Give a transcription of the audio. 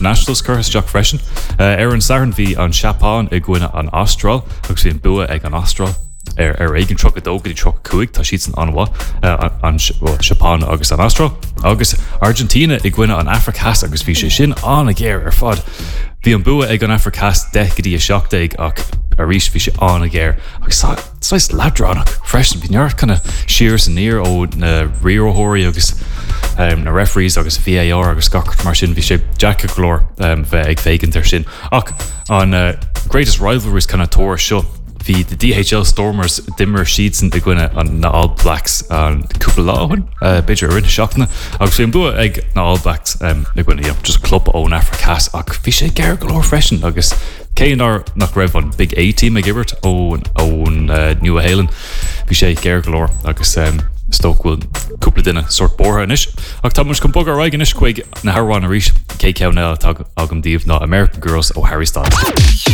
Nationals chus Jack freisin. Ar an saran bhí an Siapán I gcuine an Austral, agus bhí an bua ag an Austral. Éigen tro dógadí tro cuaig tá siad an anhá an Siapán agus an Austral. Agus Argentina I gcuine an Africas agus bhí sé sin anna géir ar fad. Bhí an bua ag an Africas decadí a seachtaigh ach a rís bhí sé anna géir. Agus sais ladránach freisin bhí neart chuna siar san níor ó na rióthirí agus na referees agus VAR agus gachart mar sin bhí sé Jack glór bheith ag fégan tar sin. Ach an greatest rivalries chuna tóir seo hí the DHL Stormers dimmer siadsan I gcuine an na All Blacks an cúpla láhain beidir ar rinne seachna agus bhí an bua ag na All Blacks I gcuine just club ón Africas ach bhí sé geir glór freisin agus céanar nach raibh an Big A team ag Ibert ón New Haven bhí sé geir glór agus Stoke bhfuil cúpla duine sort bortha inis ach tá mus go bog ar aigeis chuig na Harháin a rís cé ceann eile agam díomh ná American Girls ó Harry Styles.